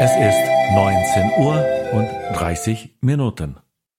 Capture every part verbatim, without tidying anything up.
Es ist neunzehn Uhr und dreißig Minuten.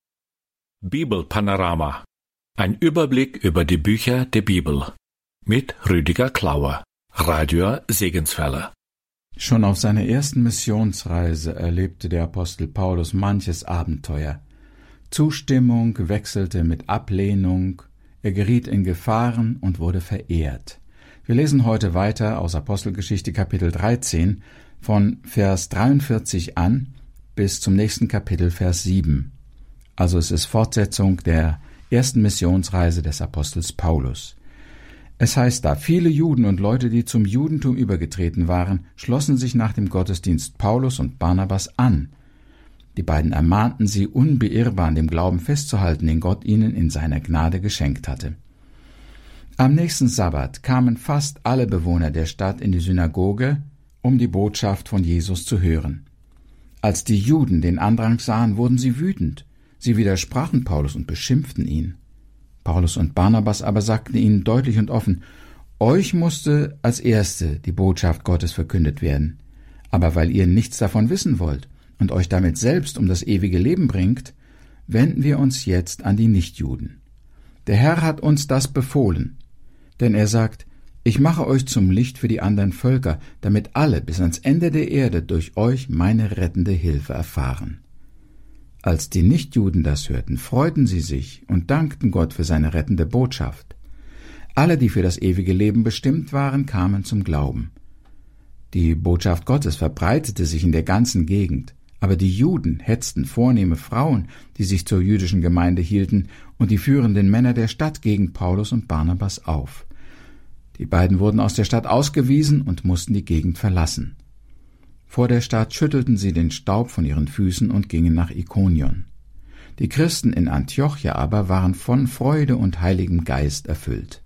Bibelpanorama. Ein Überblick über die Bücher der Bibel. Mit Rüdiger Klauer, Radio Segenswelle. Schon auf seiner ersten Missionsreise erlebte der Apostel Paulus manches Abenteuer. Zustimmung wechselte mit Ablehnung, er geriet in Gefahren und wurde verehrt. Wir lesen heute weiter aus Apostelgeschichte Kapitel dreizehn, von Vers dreiundvierzig an bis zum nächsten Kapitel, Vers sieben. Also es ist Fortsetzung der ersten Missionsreise des Apostels Paulus. Es heißt da, viele Juden und Leute, die zum Judentum übergetreten waren, schlossen sich nach dem Gottesdienst Paulus und Barnabas an. Die beiden ermahnten sie, unbeirrbar an dem Glauben festzuhalten, den Gott ihnen in seiner Gnade geschenkt hatte. Am nächsten Sabbat kamen fast alle Bewohner der Stadt in die Synagoge, um die Botschaft von Jesus zu hören. Als die Juden den Andrang sahen, wurden sie wütend. Sie widersprachen Paulus und beschimpften ihn. Paulus und Barnabas aber sagten ihnen deutlich und offen: Euch musste als Erste die Botschaft Gottes verkündet werden. Aber weil ihr nichts davon wissen wollt und euch damit selbst um das ewige Leben bringt, wenden wir uns jetzt an die Nichtjuden. Der Herr hat uns das befohlen, denn er sagt: Ich mache euch zum Licht für die anderen Völker, damit alle bis ans Ende der Erde durch euch meine rettende Hilfe erfahren. Als die Nichtjuden das hörten, freuten sie sich und dankten Gott für seine rettende Botschaft. Alle, die für das ewige Leben bestimmt waren, kamen zum Glauben. Die Botschaft Gottes verbreitete sich in der ganzen Gegend, aber die Juden hetzten vornehme Frauen, die sich zur jüdischen Gemeinde hielten, und die führenden Männer der Stadt gegen Paulus und Barnabas auf. Die beiden wurden aus der Stadt ausgewiesen und mussten die Gegend verlassen. Vor der Stadt schüttelten sie den Staub von ihren Füßen und gingen nach Ikonion. Die Christen in Antiochia aber waren von Freude und Heiligem Geist erfüllt.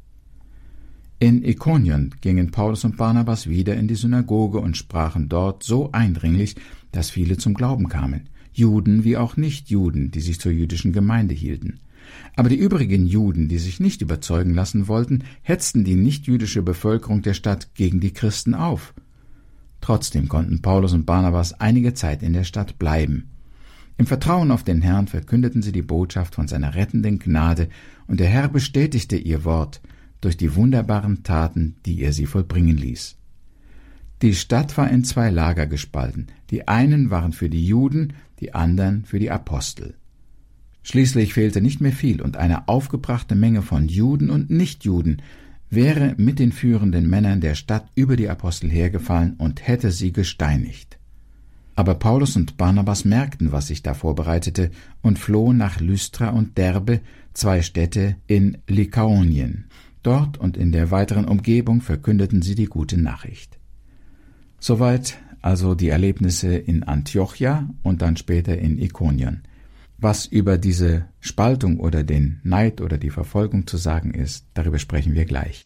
In Ikonion gingen Paulus und Barnabas wieder in die Synagoge und sprachen dort so eindringlich, dass viele zum Glauben kamen, Juden wie auch Nichtjuden, die sich zur jüdischen Gemeinde hielten. Aber die übrigen Juden, die sich nicht überzeugen lassen wollten, hetzten die nichtjüdische Bevölkerung der Stadt gegen die Christen auf. Trotzdem konnten Paulus und Barnabas einige Zeit in der Stadt bleiben. Im Vertrauen auf den Herrn verkündeten sie die Botschaft von seiner rettenden Gnade, und der Herr bestätigte ihr Wort durch die wunderbaren Taten, die er sie vollbringen ließ. Die Stadt war in zwei Lager gespalten. Die einen waren für die Juden, die anderen für die Apostel. Schließlich fehlte nicht mehr viel, und eine aufgebrachte Menge von Juden und Nichtjuden wäre mit den führenden Männern der Stadt über die Apostel hergefallen und hätte sie gesteinigt. Aber Paulus und Barnabas merkten, was sich da vorbereitete, und flohen nach Lystra und Derbe, zwei Städte in Lykaonien. Dort und in der weiteren Umgebung verkündeten sie die gute Nachricht. Soweit also die Erlebnisse in Antiochia und dann später in Ikonion. Was über diese Spaltung oder den Neid oder die Verfolgung zu sagen ist, darüber sprechen wir gleich.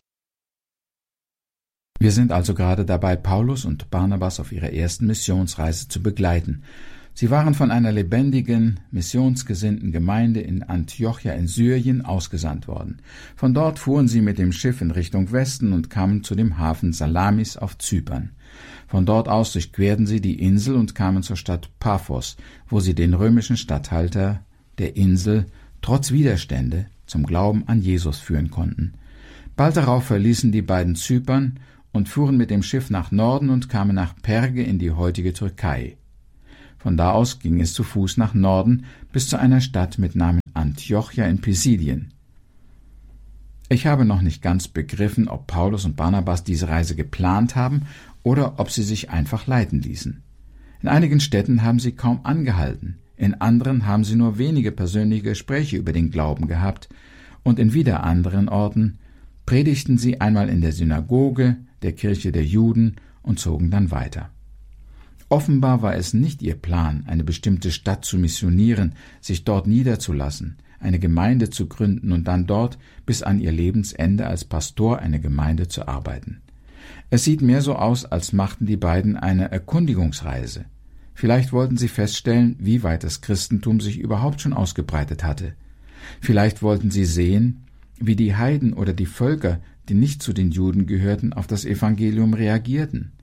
Wir sind also gerade dabei, Paulus und Barnabas auf ihrer ersten Missionsreise zu begleiten. Sie waren von einer lebendigen, missionsgesinnten Gemeinde in Antiochia in Syrien ausgesandt worden. Von dort fuhren sie mit dem Schiff in Richtung Westen und kamen zu dem Hafen Salamis auf Zypern. Von dort aus durchquerten sie die Insel und kamen zur Stadt Paphos, wo sie den römischen Statthalter der Insel trotz Widerstände zum Glauben an Jesus führen konnten. Bald darauf verließen die beiden Zypern und fuhren mit dem Schiff nach Norden und kamen nach Perge in die heutige Türkei. Von da aus ging es zu Fuß nach Norden bis zu einer Stadt mit Namen Antiochia in Pisidien. Ich habe noch nicht ganz begriffen, ob Paulus und Barnabas diese Reise geplant haben oder ob sie sich einfach leiten ließen. In einigen Städten haben sie kaum angehalten, in anderen haben sie nur wenige persönliche Gespräche über den Glauben gehabt, und in wieder anderen Orten predigten sie einmal in der Synagoge, der Kirche der Juden, und zogen dann weiter. Offenbar war es nicht ihr Plan, eine bestimmte Stadt zu missionieren, sich dort niederzulassen, eine Gemeinde zu gründen und dann dort bis an ihr Lebensende als Pastor eine Gemeinde zu arbeiten. Es sieht mehr so aus, als machten die beiden eine Erkundigungsreise. Vielleicht wollten sie feststellen, wie weit das Christentum sich überhaupt schon ausgebreitet hatte. Vielleicht wollten sie sehen, wie die Heiden oder die Völker, die nicht zu den Juden gehörten, auf das Evangelium reagierten.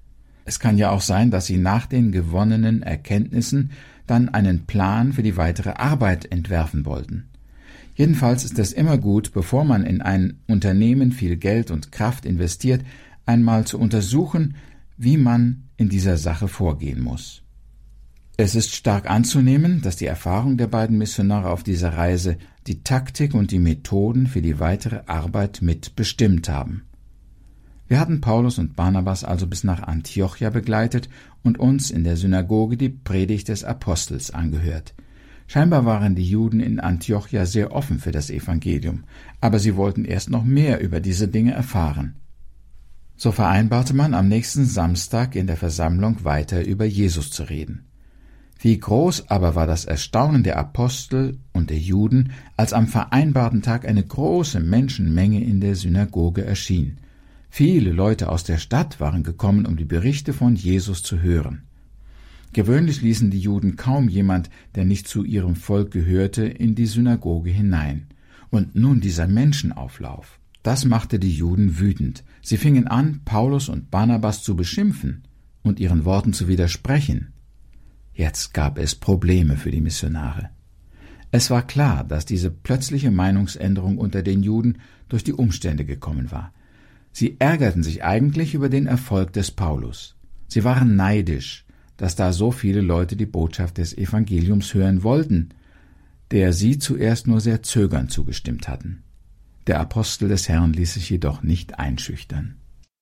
Es kann ja auch sein, dass sie nach den gewonnenen Erkenntnissen dann einen Plan für die weitere Arbeit entwerfen wollten. Jedenfalls ist es immer gut, bevor man in ein Unternehmen viel Geld und Kraft investiert, einmal zu untersuchen, wie man in dieser Sache vorgehen muss. Es ist stark anzunehmen, dass die Erfahrung der beiden Missionare auf dieser Reise die Taktik und die Methoden für die weitere Arbeit mit bestimmt haben. Wir hatten Paulus und Barnabas also bis nach Antiochia begleitet und uns in der Synagoge die Predigt des Apostels angehört. Scheinbar waren die Juden in Antiochia sehr offen für das Evangelium, aber sie wollten erst noch mehr über diese Dinge erfahren. So vereinbarte man, am nächsten Samstag in der Versammlung weiter über Jesus zu reden. Wie groß aber war das Erstaunen der Apostel und der Juden, als am vereinbarten Tag eine große Menschenmenge in der Synagoge erschien. Viele Leute aus der Stadt waren gekommen, um die Berichte von Jesus zu hören. Gewöhnlich ließen die Juden kaum jemand, der nicht zu ihrem Volk gehörte, in die Synagoge hinein. Und nun dieser Menschenauflauf. Das machte die Juden wütend. Sie fingen an, Paulus und Barnabas zu beschimpfen und ihren Worten zu widersprechen. Jetzt gab es Probleme für die Missionare. Es war klar, dass diese plötzliche Meinungsänderung unter den Juden durch die Umstände gekommen war. Sie ärgerten sich eigentlich über den Erfolg des Paulus. Sie waren neidisch, dass da so viele Leute die Botschaft des Evangeliums hören wollten, der sie zuerst nur sehr zögernd zugestimmt hatten. Der Apostel des Herrn ließ sich jedoch nicht einschüchtern.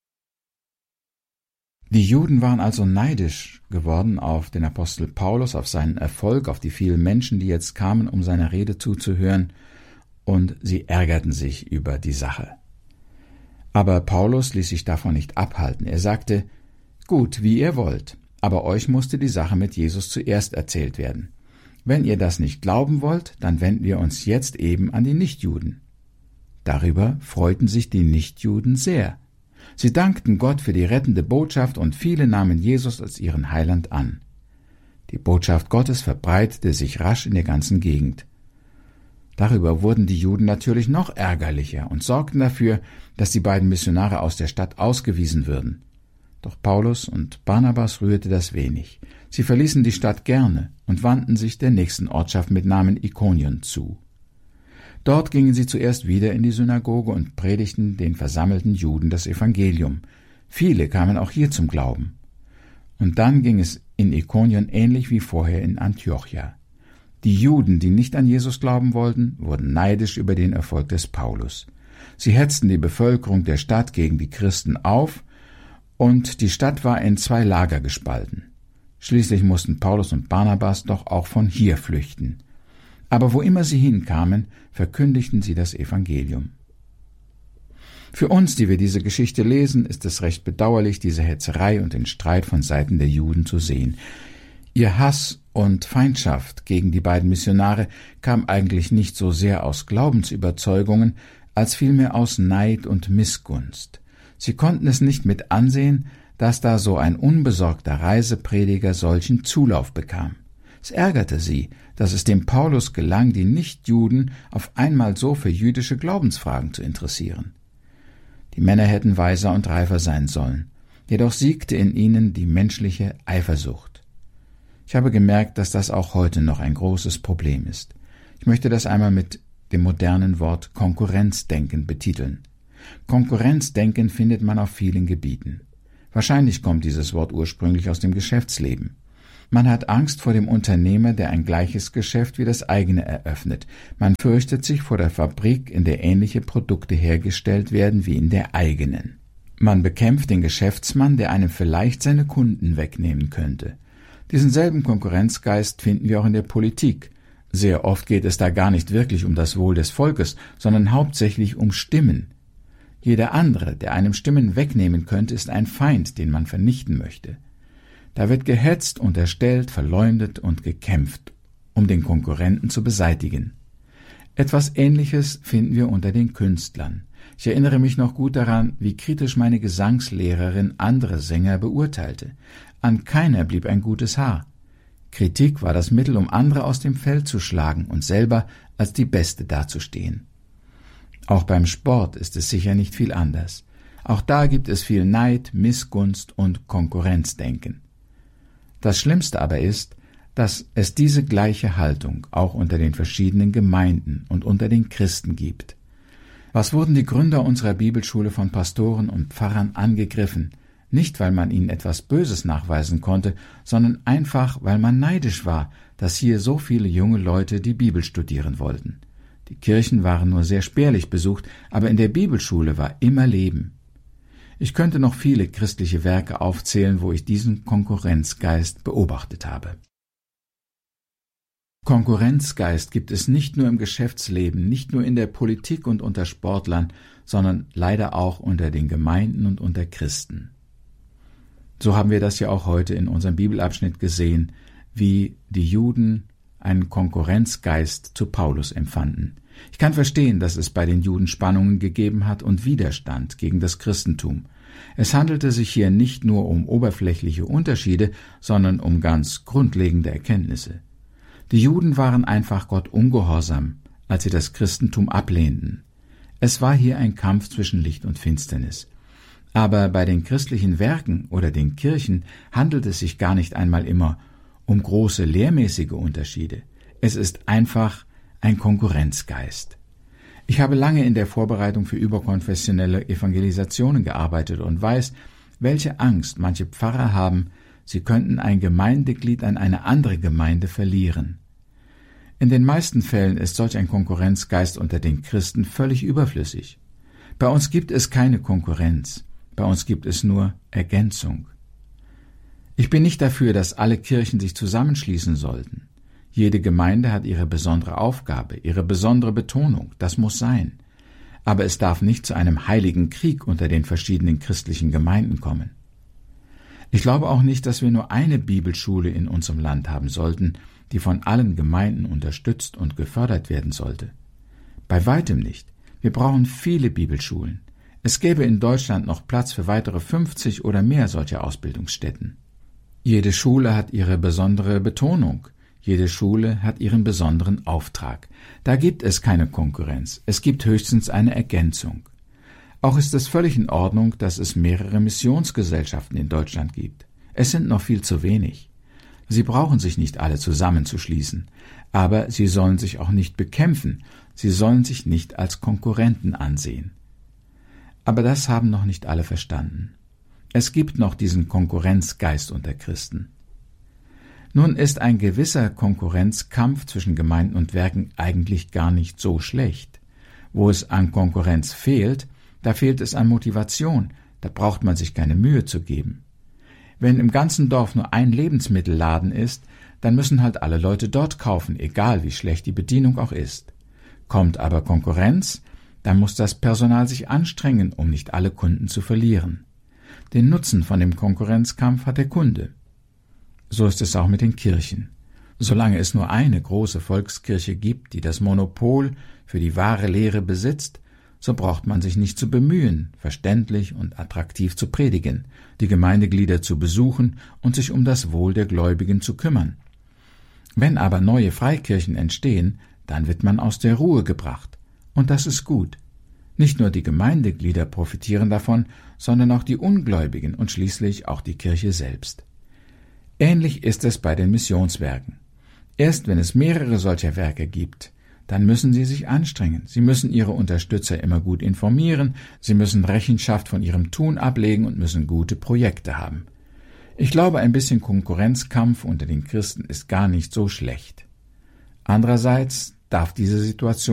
Die Juden waren also neidisch geworden auf den Apostel Paulus, auf seinen Erfolg, auf die vielen Menschen, die jetzt kamen, um seiner Rede zuzuhören, und sie ärgerten sich über die Sache. Aber Paulus ließ sich davon nicht abhalten. Er sagte, »Gut, wie ihr wollt, aber euch musste die Sache mit Jesus zuerst erzählt werden. Wenn ihr das nicht glauben wollt, dann wenden wir uns jetzt eben an die Nichtjuden.« Darüber freuten sich die Nichtjuden sehr. Sie dankten Gott für die rettende Botschaft und viele nahmen Jesus als ihren Heiland an. Die Botschaft Gottes verbreitete sich rasch in der ganzen Gegend. Darüber wurden die Juden natürlich noch ärgerlicher und sorgten dafür, dass die beiden Missionare aus der Stadt ausgewiesen würden. Doch Paulus und Barnabas rührte das wenig. Sie verließen die Stadt gerne und wandten sich der nächsten Ortschaft mit Namen Ikonion zu. Dort gingen sie zuerst wieder in die Synagoge und predigten den versammelten Juden das Evangelium. Viele kamen auch hier zum Glauben. Und dann ging es in Ikonion ähnlich wie vorher in Antiochia. Die Juden, die nicht an Jesus glauben wollten, wurden neidisch über den Erfolg des Paulus. Sie hetzten die Bevölkerung der Stadt gegen die Christen auf, und die Stadt war in zwei Lager gespalten. Schließlich mussten Paulus und Barnabas doch auch von hier flüchten. Aber wo immer sie hinkamen, verkündigten sie das Evangelium. Für uns, die wir diese Geschichte lesen, ist es recht bedauerlich, diese Hetzerei und den Streit von Seiten der Juden zu sehen. Ihr Hass und Feindschaft gegen die beiden Missionare kam eigentlich nicht so sehr aus Glaubensüberzeugungen, als vielmehr aus Neid und Missgunst. Sie konnten es nicht mit ansehen, dass da so ein unbesorgter Reiseprediger solchen Zulauf bekam. Es ärgerte sie, dass es dem Paulus gelang, die Nichtjuden auf einmal so für jüdische Glaubensfragen zu interessieren. Die Männer hätten weiser und reifer sein sollen, jedoch siegte in ihnen die menschliche Eifersucht. Ich habe gemerkt, dass das auch heute noch ein großes Problem ist. Ich möchte das einmal mit dem modernen Wort Konkurrenzdenken betiteln. Konkurrenzdenken findet man auf vielen Gebieten. Wahrscheinlich kommt dieses Wort ursprünglich aus dem Geschäftsleben. Man hat Angst vor dem Unternehmer, der ein gleiches Geschäft wie das eigene eröffnet. Man fürchtet sich vor der Fabrik, in der ähnliche Produkte hergestellt werden wie in der eigenen. Man bekämpft den Geschäftsmann, der einem vielleicht seine Kunden wegnehmen könnte. Diesen selben Konkurrenzgeist finden wir auch in der Politik. Sehr oft geht es da gar nicht wirklich um das Wohl des Volkes, sondern hauptsächlich um Stimmen. Jeder andere, der einem Stimmen wegnehmen könnte, ist ein Feind, den man vernichten möchte. Da wird gehetzt, unterstellt, verleumdet und gekämpft, um den Konkurrenten zu beseitigen. Etwas Ähnliches finden wir unter den Künstlern. Ich erinnere mich noch gut daran, wie kritisch meine Gesangslehrerin andere Sänger beurteilte. An keiner blieb ein gutes Haar. Kritik war das Mittel, um andere aus dem Feld zu schlagen und selber als die Beste dazustehen. Auch beim Sport ist es sicher nicht viel anders. Auch da gibt es viel Neid, Missgunst und Konkurrenzdenken. Das Schlimmste aber ist, dass es diese gleiche Haltung auch unter den verschiedenen Gemeinden und unter den Christen gibt. Was wurden die Gründer unserer Bibelschule von Pastoren und Pfarrern angegriffen? Nicht, weil man ihnen etwas Böses nachweisen konnte, sondern einfach, weil man neidisch war, dass hier so viele junge Leute die Bibel studieren wollten. Die Kirchen waren nur sehr spärlich besucht, aber in der Bibelschule war immer Leben. Ich könnte noch viele christliche Werke aufzählen, wo ich diesen Konkurrenzgeist beobachtet habe. Konkurrenzgeist gibt es nicht nur im Geschäftsleben, nicht nur in der Politik und unter Sportlern, sondern leider auch unter den Gemeinden und unter Christen. So haben wir das ja auch heute in unserem Bibelabschnitt gesehen, wie die Juden einen Konkurrenzgeist zu Paulus empfanden. Ich kann verstehen, dass es bei den Juden Spannungen gegeben hat und Widerstand gegen das Christentum. Es handelte sich hier nicht nur um oberflächliche Unterschiede, sondern um ganz grundlegende Erkenntnisse. Die Juden waren einfach Gott ungehorsam, als sie das Christentum ablehnten. Es war hier ein Kampf zwischen Licht und Finsternis. Aber bei den christlichen Werken oder den Kirchen handelt es sich gar nicht einmal immer um große lehrmäßige Unterschiede. Es ist einfach ein Konkurrenzgeist. Ich habe lange in der Vorbereitung für überkonfessionelle Evangelisationen gearbeitet und weiß, welche Angst manche Pfarrer haben, sie könnten ein Gemeindeglied an eine andere Gemeinde verlieren. In den meisten Fällen ist solch ein Konkurrenzgeist unter den Christen völlig überflüssig. Bei uns gibt es keine Konkurrenz, bei uns gibt es nur Ergänzung. Ich bin nicht dafür, dass alle Kirchen sich zusammenschließen sollten. Jede Gemeinde hat ihre besondere Aufgabe, ihre besondere Betonung, das muss sein. Aber es darf nicht zu einem heiligen Krieg unter den verschiedenen christlichen Gemeinden kommen. Ich glaube auch nicht, dass wir nur eine Bibelschule in unserem Land haben sollten, die von allen Gemeinden unterstützt und gefördert werden sollte. Bei weitem nicht. Wir brauchen viele Bibelschulen. Es gäbe in Deutschland noch Platz für weitere fünfzig oder mehr solcher Ausbildungsstätten. Jede Schule hat ihre besondere Betonung. Jede Schule hat ihren besonderen Auftrag. Da gibt es keine Konkurrenz. Es gibt höchstens eine Ergänzung. Auch ist es völlig in Ordnung, dass es mehrere Missionsgesellschaften in Deutschland gibt. Es sind noch viel zu wenig. Sie brauchen sich nicht alle zusammenzuschließen, aber sie sollen sich auch nicht bekämpfen, sie sollen sich nicht als Konkurrenten ansehen. Aber das haben noch nicht alle verstanden. Es gibt noch diesen Konkurrenzgeist unter Christen. Nun ist ein gewisser Konkurrenzkampf zwischen Gemeinden und Werken eigentlich gar nicht so schlecht. Wo es an Konkurrenz fehlt, da fehlt es an Motivation, da braucht man sich keine Mühe zu geben. Wenn im ganzen Dorf nur ein Lebensmittelladen ist, dann müssen halt alle Leute dort kaufen, egal wie schlecht die Bedienung auch ist. Kommt aber Konkurrenz, dann muss das Personal sich anstrengen, um nicht alle Kunden zu verlieren. Den Nutzen von dem Konkurrenzkampf hat der Kunde. So ist es auch mit den Kirchen. Solange es nur eine große Volkskirche gibt, die das Monopol für die wahre Lehre besitzt, so braucht man sich nicht zu bemühen, verständlich und attraktiv zu predigen, die Gemeindeglieder zu besuchen und sich um das Wohl der Gläubigen zu kümmern. Wenn aber neue Freikirchen entstehen, dann wird man aus der Ruhe gebracht. Und das ist gut. Nicht nur die Gemeindeglieder profitieren davon, sondern auch die Ungläubigen und schließlich auch die Kirche selbst. Ähnlich ist es bei den Missionswerken. Erst wenn es mehrere solcher Werke gibt, dann müssen sie sich anstrengen. Sie müssen ihre Unterstützer immer gut informieren, sie müssen Rechenschaft von ihrem Tun ablegen und müssen gute Projekte haben. Ich glaube, ein bisschen Konkurrenzkampf unter den Christen ist gar nicht so schlecht. Andererseits darf diese Situation